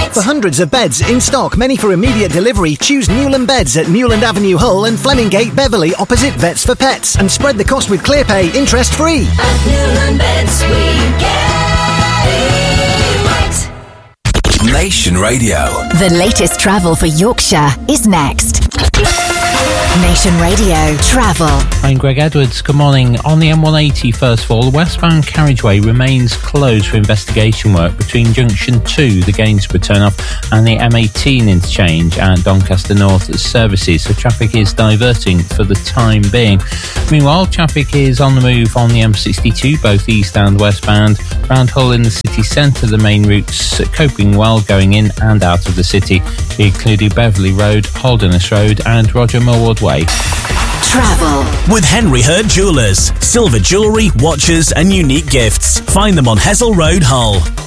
it. For hundreds of beds in stock, many for immediate delivery, choose Newland Beds at Newland Avenue, Hull and Flemingate, Beverley, opposite Vets for Pets. And spread the cost with ClearPay, interest-free. At Newland Beds, we get it right. Nation Radio. The latest travel for Yorkshire is next. Nation Radio Travel. I'm Greg Edwards. Good morning. On the M180, first of all, the westbound carriageway remains closed for investigation work between Junction 2, the Gainsborough turn-off, and the M18 interchange at Doncaster North services, so traffic is diverting for the time being. Meanwhile, traffic is on the move on the M62, both east and westbound. Round Hull in the city centre, the main routes coping well going in and out of the city, including Beverley Road, Holderness Road and Roger Millward Way. Travel with Henry Hurt Jewellers. Silver jewellery, watches and unique gifts. Find them on Hessel Road, Hull.